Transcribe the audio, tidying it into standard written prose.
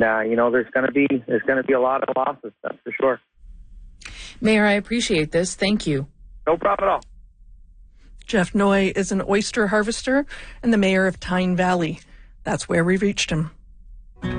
And there's going to be a lot of losses, that's for sure. Mayor, I appreciate this. Thank you. No problem at all. Jeff Noy is an oyster harvester and the mayor of Tyne Valley. That's where we reached him.